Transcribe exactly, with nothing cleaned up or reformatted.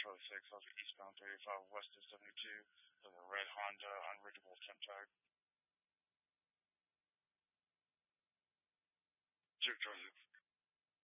Charlie six, I was eastbound thirty-five west of seventy-two. There's a red Honda unreadable temp tag. Zero Charlie six.